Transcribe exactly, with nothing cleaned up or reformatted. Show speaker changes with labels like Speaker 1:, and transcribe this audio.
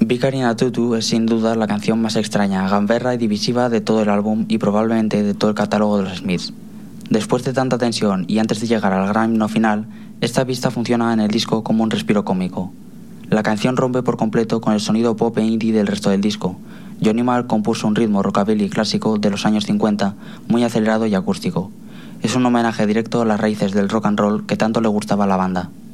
Speaker 1: Vicary in a Tutu es sin duda la canción más extraña, gamberra y divisiva de todo el álbum y probablemente de todo el catálogo de los Smiths. Después de tanta tensión y antes de llegar al gran himno final, esta pista funciona en el disco como un respiro cómico. La canción rompe por completo con el sonido pop e indie del resto del disco. Johnny Marr compuso un ritmo rockabilly clásico de los años cincuenta, muy acelerado y acústico. Es un homenaje directo a las raíces del rock and roll que tanto le gustaba a la banda.